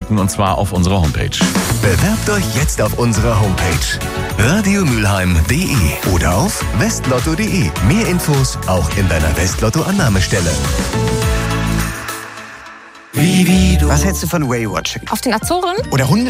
schicken, und zwar auf unserer Homepage. Bewerbt euch jetzt auf unserer Homepage radiomülheim.de oder auf westlotto.de. Mehr Infos auch in deiner Westlotto-Annahmestelle. Was hältst du von Whale-Watching? Auf den Azoren? Oder Hunde